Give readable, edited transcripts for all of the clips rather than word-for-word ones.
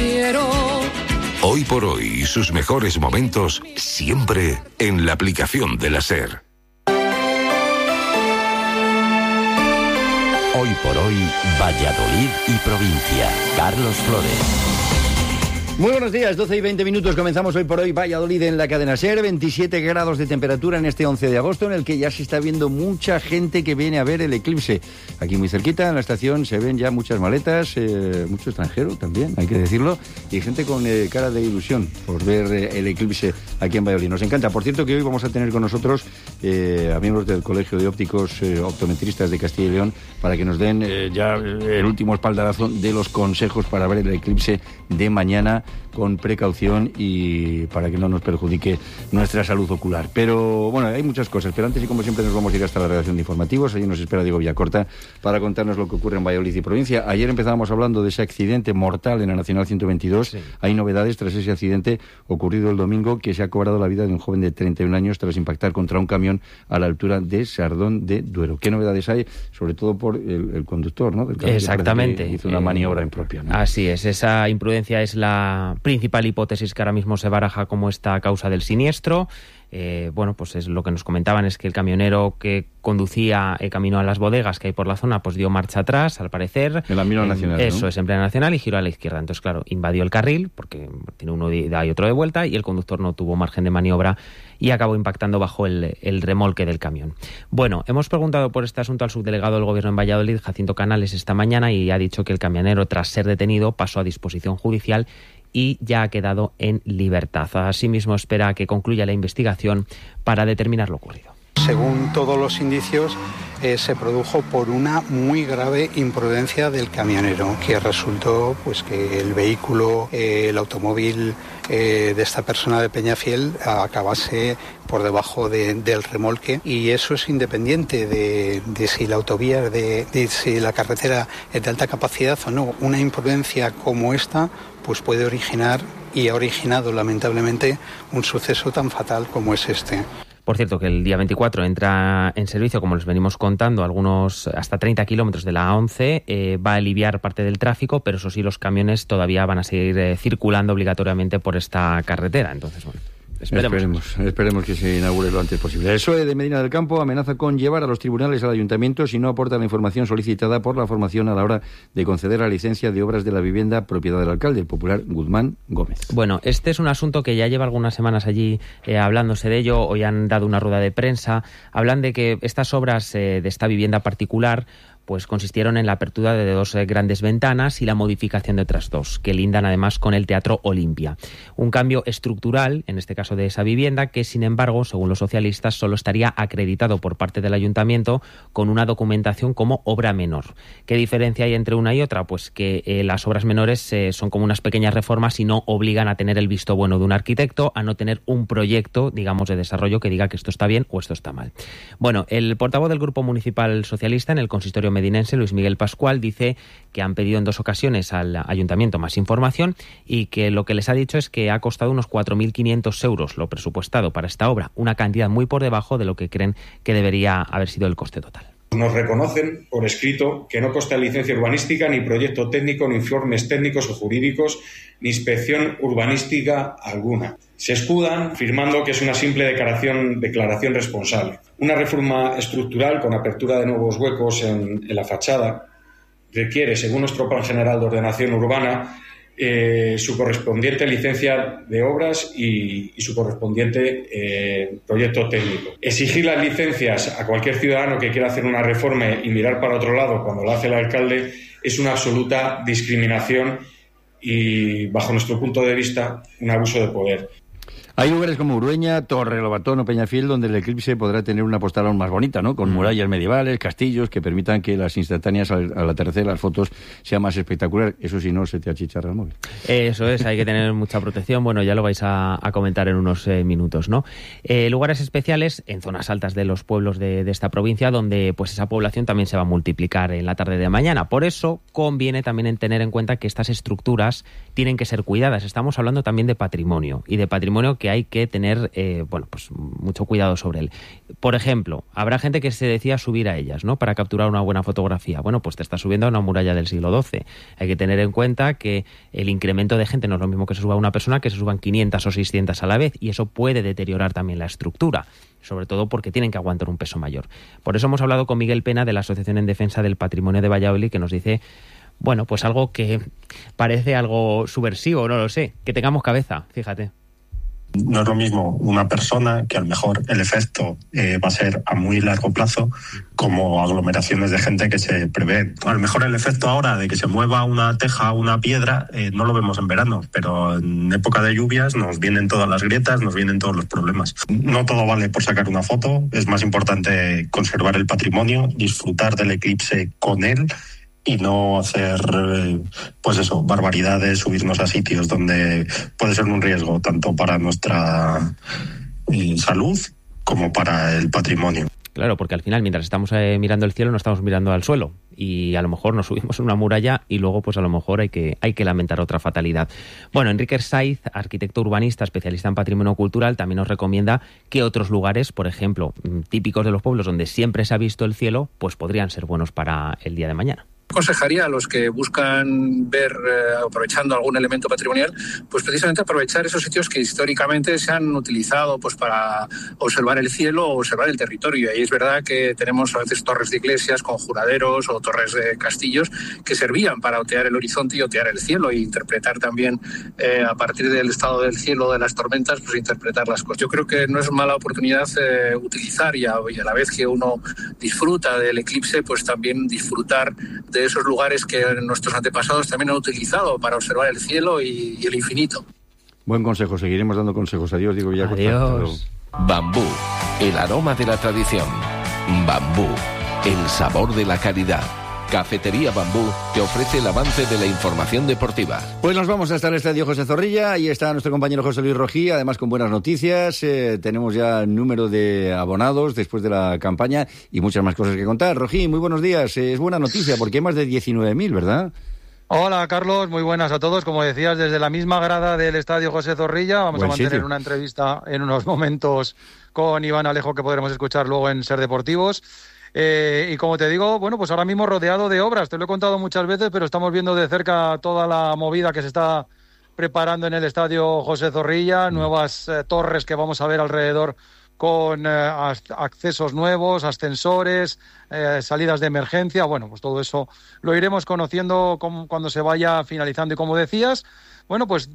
quiero. Hoy por hoy, sus mejores momentos siempre en la aplicación de la SER. Hoy por hoy, Valladolid y provincia. Carlos Flores. Muy buenos días, 12 y 20 minutos. Comenzamos Hoy por Hoy Valladolid en la cadena SER. 27 grados de temperatura en este 11 de agosto, en el que ya se está viendo mucha gente que viene a ver el eclipse. Aquí muy cerquita, en la estación, se ven ya muchas maletas, mucho extranjero también, hay que decirlo, y gente con cara de ilusión por ver el eclipse aquí en Valladolid. Nos encanta. Por cierto, que hoy vamos a tener con nosotros a miembros del Colegio de Ópticos Optometristas de Castilla y León para que nos den ya el último espaldarazo de los consejos para ver el eclipse de mañana con precaución y para que no nos perjudique nuestra salud ocular. Pero bueno, hay muchas cosas, pero antes y como siempre nos vamos a ir hasta la redacción de informativos. Allí nos espera Diego Villacorta para contarnos lo que ocurre en Valladolid y provincia. Ayer empezábamos hablando de ese accidente mortal en la Nacional 122. Sí. Hay novedades tras ese accidente ocurrido el domingo, que se ha cobrado la vida de un joven de 31 años tras impactar contra un camión a la altura de Sardón de Duero. ¿Qué novedades hay? Sobre todo por el conductor, ¿no? Del camión. Exactamente. Hizo una maniobra impropia, ¿no? Así es, esa imprudencia es la principal hipótesis que ahora mismo se baraja como esta causa del siniestro. Bueno, pues es lo que nos comentaban, es que el camionero que conducía camino a las bodegas que hay por la zona, pues dio marcha atrás, al parecer. En la Mira Nacional, eso, ¿no? Es en plena Nacional y giró a la izquierda. Entonces, claro, invadió el carril, porque tiene uno de ida y otro de vuelta, y el conductor no tuvo margen de maniobra y acabó impactando bajo el remolque del camión. Bueno, hemos preguntado por este asunto al subdelegado del Gobierno en Valladolid, Jacinto Canales, esta mañana, y ha dicho que el camionero, tras ser detenido, pasó a disposición judicial y ya ha quedado en libertad. Asimismo, espera que concluya la investigación para determinar lo ocurrido. Según todos los indicios, se produjo por una muy grave imprudencia del camionero, que resultó pues que el vehículo, el automóvil de esta persona de Peñafiel acabase por debajo del remolque, y eso es independiente de si la autovía, de si la carretera es de alta capacidad o no. Una imprudencia como esta pues puede originar, y ha originado lamentablemente, un suceso tan fatal como es este. Por cierto, que el día 24 entra en servicio, como les venimos contando, algunos hasta 30 kilómetros de la A11, va a aliviar parte del tráfico, pero eso sí, los camiones todavía van a seguir circulando obligatoriamente por esta carretera. Entonces, bueno, Esperemos que se inaugure lo antes posible. El PSOE de Medina del Campo amenaza con llevar a los tribunales al ayuntamiento si no aporta la información solicitada por la formación a la hora de conceder la licencia de obras de la vivienda propiedad del alcalde, el popular Guzmán Gómez. Bueno, este es un asunto que ya lleva algunas semanas allí hablándose de ello. Hoy han dado una rueda de prensa. Hablan de que estas obras de esta vivienda particular pues consistieron en la apertura de dos grandes ventanas y la modificación de otras dos, que lindan además con el Teatro Olimpia. Un cambio estructural, en este caso de esa vivienda, que sin embargo, según los socialistas, solo estaría acreditado por parte del ayuntamiento con una documentación como obra menor. ¿Qué diferencia hay entre una y otra? Pues que las obras menores son como unas pequeñas reformas y no obligan a tener el visto bueno de un arquitecto, a no tener un proyecto, digamos, de desarrollo que diga que esto está bien o esto está mal. Bueno, el portavoz del Grupo Municipal Socialista en el consistorio medinense, Luis Miguel Pascual, dice que han pedido en 2 ocasiones al ayuntamiento más información y que lo que les ha dicho es que ha costado unos 4.500 euros lo presupuestado para esta obra, una cantidad muy por debajo de lo que creen que debería haber sido el coste total. Nos reconocen por escrito que no consta licencia urbanística, ni proyecto técnico, ni informes técnicos o jurídicos, ni inspección urbanística alguna. Se escudan firmando que es una simple declaración responsable. Una reforma estructural con apertura de nuevos huecos en la fachada requiere, según nuestro Plan General de Ordenación Urbana, su correspondiente licencia de obras y su correspondiente proyecto técnico. Exigir las licencias a cualquier ciudadano que quiera hacer una reforma y mirar para otro lado cuando lo hace el alcalde es una absoluta discriminación y, bajo nuestro punto de vista, un abuso de poder. Hay lugares como Urueña, Torre Lobatón o Peñafiel donde el eclipse podrá tener una postal aún más bonita, ¿no? Con murallas medievales, castillos que permitan que las instantáneas al atardecer, las fotos, sean más espectacular. Eso si no se te achicharra el móvil. Eso es, hay que tener mucha protección. Bueno, ya lo vais a comentar en unos minutos, ¿no? Lugares especiales en zonas altas de los pueblos de esta provincia, donde pues esa población también se va a multiplicar en la tarde de mañana. Por eso conviene también tener en cuenta que estas estructuras tienen que ser cuidadas. Estamos hablando también de patrimonio, y de patrimonio que hay que tener pues mucho cuidado sobre él. Por ejemplo, habrá gente que se decida subir a ellas, ¿no?, para capturar una buena fotografía. Bueno, pues te estás subiendo a una muralla del siglo XII. Hay que tener en cuenta que el incremento incremento de gente no es lo mismo que se suba una persona que se suban 500 o 600 a la vez, y eso puede deteriorar también la estructura, sobre todo porque tienen que aguantar un peso mayor. Por eso hemos hablado con Miguel Pena de la Asociación en Defensa del Patrimonio de Valladolid, que nos dice, bueno, pues algo que parece algo subversivo, no lo sé, que tengamos cabeza, fíjate. No es lo mismo una persona, que a lo mejor el efecto va a ser a muy largo plazo, como aglomeraciones de gente que se prevén. A lo mejor el efecto ahora de que se mueva una teja o una piedra no lo vemos en verano, pero en época de lluvias nos vienen todas las grietas, nos vienen todos los problemas. No todo vale por sacar una foto, es más importante conservar el patrimonio, disfrutar del eclipse con él, y no hacer, pues eso, barbaridades, subirnos a sitios donde puede ser un riesgo tanto para nuestra salud como para el patrimonio. Claro, porque al final, mientras estamos mirando el cielo, no estamos mirando al suelo. Y a lo mejor nos subimos en una muralla y luego, pues a lo mejor hay que lamentar otra fatalidad. Bueno, Enrique Saiz, arquitecto urbanista, especialista en patrimonio cultural, también nos recomienda que otros lugares, por ejemplo, típicos de los pueblos donde siempre se ha visto el cielo, pues podrían ser buenos para el día de mañana. Aconsejaría a los que buscan ver, aprovechando algún elemento patrimonial, pues precisamente aprovechar esos sitios que históricamente se han utilizado pues para observar el cielo o observar el territorio. Y es verdad que tenemos a veces torres de iglesias, conjuraderos o torres de castillos que servían para otear el horizonte y otear el cielo, e interpretar también a partir del estado del cielo, de las tormentas, pues interpretar las cosas. Yo creo que no es mala oportunidad utilizar y a la vez que uno disfruta del eclipse, pues también disfrutar de esos lugares que nuestros antepasados también han utilizado para observar el cielo y el infinito. Buen consejo, seguiremos dando consejos. Adiós, digo ya. Adiós. Bambú, el aroma de la tradición. Bambú, el sabor de la calidad. Cafetería Bambú te ofrece el avance de la información deportiva. Pues nos vamos hasta el Estadio José Zorrilla. Ahí está nuestro compañero José Luis Rojí, además con buenas noticias. Tenemos ya el número de abonados después de la campaña y muchas más cosas que contar. Rojí, muy buenos días. Es buena noticia porque hay más de 19.000, ¿verdad? Hola, Carlos. Muy buenas a todos. Como decías, desde la misma grada del Estadio José Zorrilla vamos a mantener una entrevista en unos momentos con Iván Alejo que podremos escuchar luego en Ser Deportivos. Y como te digo, bueno, pues ahora mismo rodeado de obras, te lo he contado muchas veces, pero estamos viendo de cerca toda la movida que se está preparando en el Estadio José Zorrilla, nuevas torres que vamos a ver alrededor con accesos nuevos, ascensores, salidas de emergencia. Bueno, pues todo eso lo iremos conociendo cuando se vaya finalizando. Y como decías, bueno, pues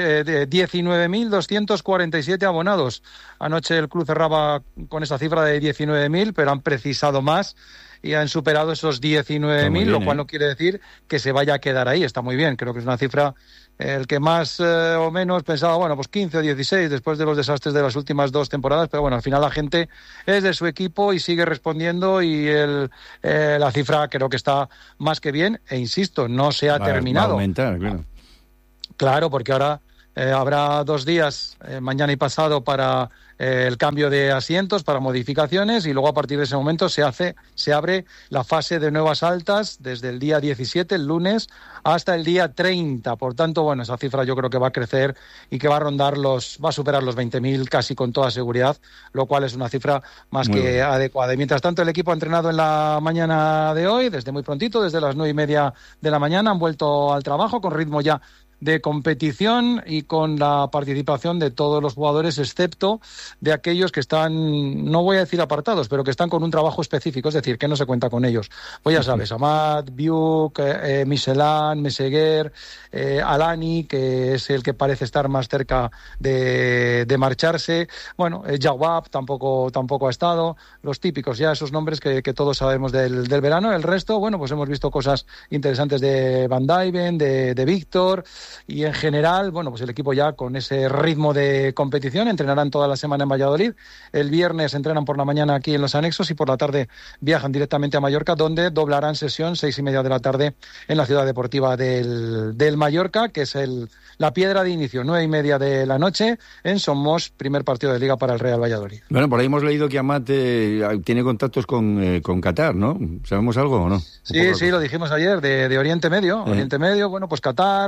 19.247 abonados. Anoche el club cerraba con esa cifra de 19.000, pero han precisado más y han superado esos 19.000, lo cual no quiere decir que se vaya a quedar ahí. Está muy bien, creo que es una cifra, el que más o menos pensaba, bueno, pues 15 o 16 después de los desastres de las últimas 2 temporadas, pero bueno, al final la gente es de su equipo y sigue respondiendo y la cifra creo que está más que bien e insisto, no se ha terminado. Va a aumentar, claro. Claro, porque ahora habrá 2 días, mañana y pasado, para el cambio de asientos, para modificaciones, y luego a partir de ese momento se abre la fase de nuevas altas desde el día 17, el lunes, hasta el día 30. Por tanto, bueno, esa cifra yo creo que va a crecer y que va a superar los 20.000 casi con toda seguridad, lo cual es una cifra más que adecuada. Y mientras tanto, el equipo ha entrenado en la mañana de hoy, desde muy prontito, desde las 9:30 de la mañana, han vuelto al trabajo con ritmo ya de competición y con la participación de todos los jugadores, excepto de aquellos que están, no voy a decir apartados, pero que están con un trabajo específico, es decir, que no se cuenta con ellos. Pues ya sabes, Amat, Biuk, Michelin, Meseguer, Alani, que es el que parece estar más cerca de marcharse. Bueno, Jawab tampoco ha estado. Los típicos, ya esos nombres que todos sabemos del verano. El resto, bueno, pues hemos visto cosas interesantes de Van Dijven, de Víctor. Y en general, bueno, pues el equipo ya con ese ritmo de competición entrenarán toda la semana en Valladolid. El viernes entrenan por la mañana aquí en los anexos y por la tarde viajan directamente a Mallorca, donde doblarán sesión 6:30 de la tarde en la ciudad deportiva del Mallorca, que es la piedra de inicio, 9:30 de la noche en Somos, primer partido de Liga para el Real Valladolid. Bueno, por ahí hemos leído que Amat tiene contactos con Qatar, ¿no? ¿Sabemos algo o no? Sí, lo dijimos ayer, de Oriente Medio. Oriente Medio, bueno, pues Qatar, las ligas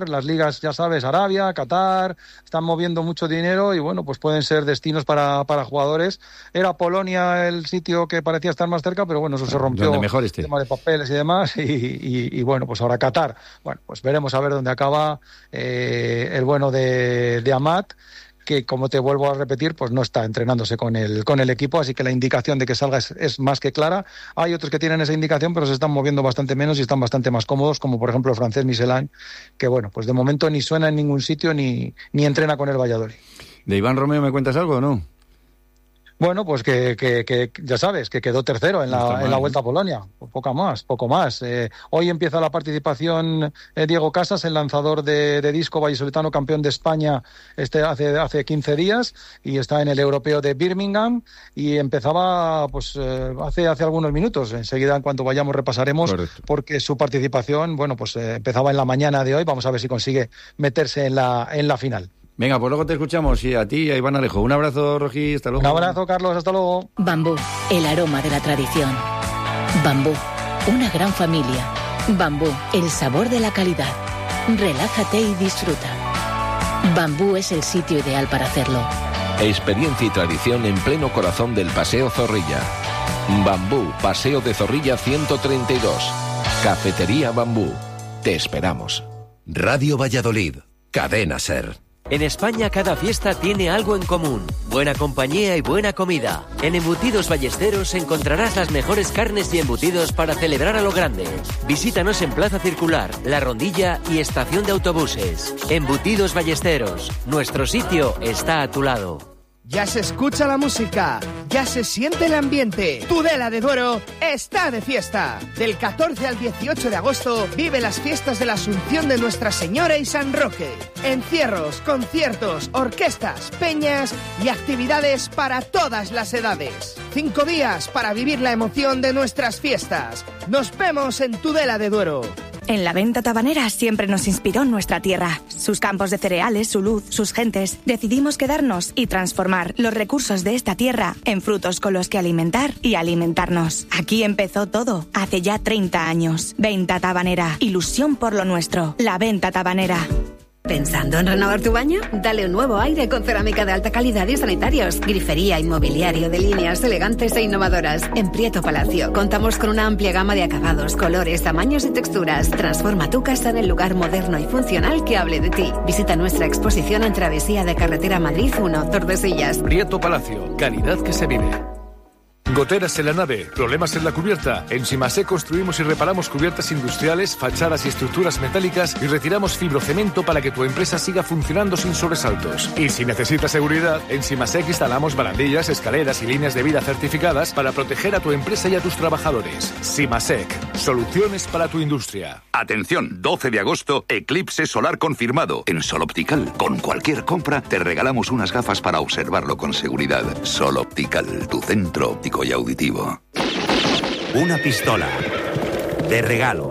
Saudías, ya sabes, Arabia, Qatar, están moviendo mucho dinero y bueno, pues pueden ser destinos para jugadores. Era Polonia el sitio que parecía estar más cerca, pero bueno, eso se rompió, el tema de papeles y demás, y bueno, pues ahora Qatar. Bueno, pues veremos a ver dónde acaba el bueno de Amat, que, como te vuelvo a repetir, pues no está entrenándose con el equipo, así que la indicación de que salga es más que clara. Hay otros que tienen esa indicación, pero se están moviendo bastante menos y están bastante más cómodos, como por ejemplo el francés Michelin, que bueno, pues de momento ni suena en ningún sitio ni entrena con el Valladolid. ¿De Iván Romeo me cuentas algo o no? Bueno, pues que ya sabes, que quedó tercero en la Vuelta a Polonia, poco más. Hoy empieza la participación Diego Casas, el lanzador de disco vallisoletano, campeón de España hace 15 días, y está en el europeo de Birmingham, y empezaba pues hace algunos minutos. Enseguida, en cuanto vayamos, repasaremos. Correcto. Porque su participación, bueno, pues empezaba en la mañana de hoy. Vamos a ver si consigue meterse en la final. Venga, pues luego te escuchamos, y a ti y a Iván Alejo. Un abrazo, Rogi, hasta luego. Un abrazo, Carlos, hasta luego. Bambú, el aroma de la tradición. Bambú, una gran familia. Bambú, el sabor de la calidad. Relájate y disfruta. Bambú es el sitio ideal para hacerlo. Experiencia y tradición en pleno corazón del Paseo Zorrilla. Bambú, Paseo de Zorrilla 132. Cafetería Bambú. Te esperamos. Radio Valladolid, Cadena SER. En España cada fiesta tiene algo en común: buena compañía y buena comida. En Embutidos Ballesteros encontrarás las mejores carnes y embutidos para celebrar a lo grande. Visítanos en Plaza Circular, La Rondilla y Estación de Autobuses. Embutidos Ballesteros, nuestro sitio está a tu lado. Ya se escucha la música, ya se siente el ambiente. Tudela de Duero está de fiesta. Del 14 al 18 de agosto vive las fiestas de la Asunción de Nuestra Señora y San Roque. Encierros, conciertos, orquestas, peñas y actividades para todas las edades. 5 días para vivir la emoción de nuestras fiestas. Nos vemos en Tudela de Duero. En la venta tabanera siempre nos inspiró nuestra tierra, sus campos de cereales, su luz, sus gentes. Decidimos quedarnos y transformar los recursos de esta tierra en frutos con los que alimentar y alimentarnos. Aquí empezó todo, hace ya 30 años. Venta tabanera, ilusión por lo nuestro. La venta tabanera. ¿Pensando en renovar tu baño? Dale un nuevo aire con cerámica de alta calidad y sanitarios. Grifería y mobiliario de líneas elegantes e innovadoras. En Prieto Palacio contamos con una amplia gama de acabados, colores, tamaños y texturas. Transforma tu casa en el lugar moderno y funcional que hable de ti. Visita nuestra exposición en Travesía de Carretera Madrid 1, Tordesillas. Prieto Palacio, calidad que se vive. Goteras en la nave, problemas en la cubierta. En Simasec construimos y reparamos cubiertas industriales, fachadas y estructuras metálicas, y retiramos fibrocemento para que tu empresa siga funcionando sin sobresaltos. Y si necesitas seguridad, en Simasec instalamos barandillas, escaleras y líneas de vida certificadas para proteger a tu empresa y a tus trabajadores. Simasec, soluciones para tu industria. Atención, 12 de agosto, eclipse solar confirmado. En Sol Optical, con cualquier compra, te regalamos unas gafas para observarlo con seguridad. Sol Optical, tu centro óptico y auditivo. Una pistola. De regalo.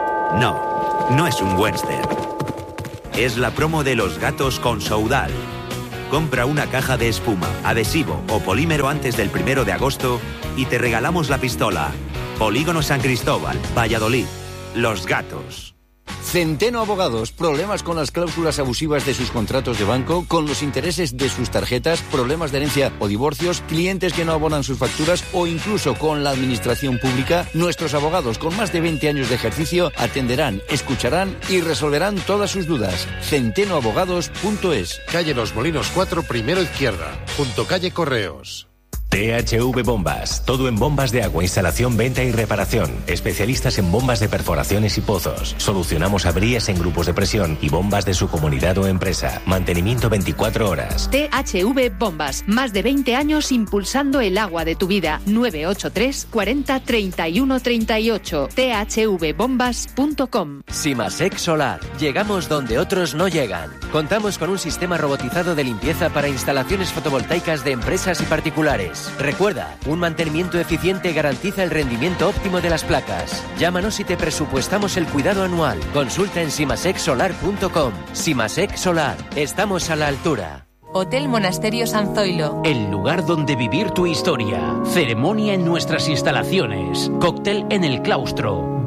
No es un Western. Es la promo de los gatos con Soudal. Compra una caja de espuma, adhesivo o polímero antes del 1 de agosto y te regalamos la pistola. Polígono San Cristóbal, Valladolid. Los gatos. Centeno Abogados, problemas con las cláusulas abusivas de sus contratos de banco, con los intereses de sus tarjetas, problemas de herencia o divorcios, clientes que no abonan sus facturas o incluso con la administración pública. Nuestros abogados con más de 20 años de ejercicio atenderán, escucharán y resolverán todas sus dudas. centenoabogados.es. Calle Los Molinos 4, primero izquierda, junto calle Correos. THV Bombas, todo en bombas de agua, instalación, venta y reparación. Especialistas en bombas de perforaciones y pozos. Solucionamos averías en grupos de presión y bombas de su comunidad o empresa. Mantenimiento 24 horas. THV Bombas, más de 20 años impulsando el agua de tu vida. 983 40 31 38. thvbombas.com. Simasec Solar, llegamos donde otros no llegan. Contamos con un sistema robotizado de limpieza para instalaciones fotovoltaicas de empresas y particulares. Recuerda, un mantenimiento eficiente garantiza el rendimiento óptimo de las placas. Llámanos y te presupuestamos el cuidado anual. Consulta en simasecsolar.com. Simasec Solar, estamos a la altura. Hotel Monasterio San Zoilo. El lugar donde vivir tu historia. Ceremonia en nuestras instalaciones. Cóctel en el claustro.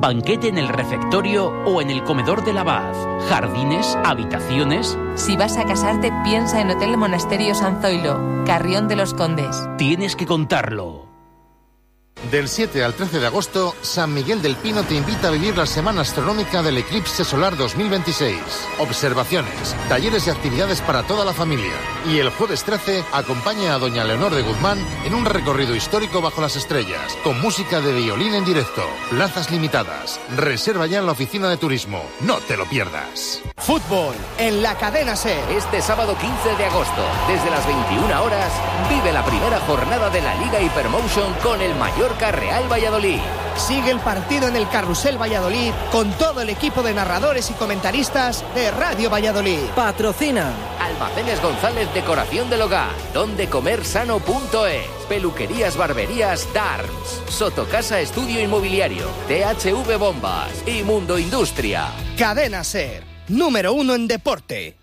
banquete en el refectorio o en el comedor del abad, jardines, habitaciones. Si vas a casarte, piensa en Hotel Monasterio San Zoilo, Carrión de los Condes. Tienes que contarlo. Del 7 al 13 de agosto, San Miguel del Pino te invita a vivir la Semana Astronómica del Eclipse Solar 2026. Observaciones, talleres y actividades para toda la familia. Y el jueves 13, acompaña a doña Leonor de Guzmán en un recorrido histórico bajo las estrellas, con música de violín en directo. Plazas limitadas. Reserva ya en la oficina de turismo. No te lo pierdas. Fútbol en la cadena SER. Este sábado 15 de agosto, desde las 21 horas, vive la primera jornada de la Liga Hypermotion con el Mallorca Real Valladolid. Sigue el partido en el Carrusel Valladolid con todo el equipo de narradores y comentaristas de Radio Valladolid. Patrocina Almacenes González Decoración del Hogar, dondecomersano.es, Peluquerías Barberías Darms, Sotocasa Estudio Inmobiliario, THV Bombas y Mundo Industria. Cadena SER, número 1 en deporte.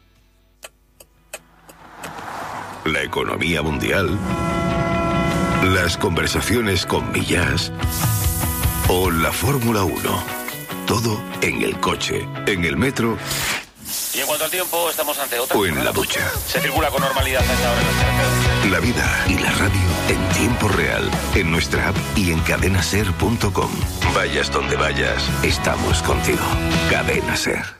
La economía mundial, las conversaciones con Millás o la Fórmula 1. Todo en el coche, en el metro. Y en cuanto al tiempo, estamos ante otra. O en la ducha. Se circula con normalidad a esta hora en las carreteras. La vida y la radio en tiempo real, en nuestra app y en cadenaser.com. Vayas donde vayas, estamos contigo. Cadena Ser.